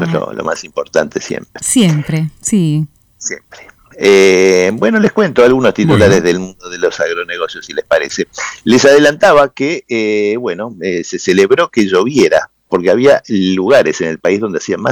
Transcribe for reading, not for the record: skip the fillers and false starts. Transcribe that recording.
Esto es lo más importante siempre. Siempre, sí. Siempre. Bueno, les cuento algunos titulares del mundo de los agronegocios, si les parece. Les adelantaba que, se celebró que lloviera, porque había lugares en el país donde hacía más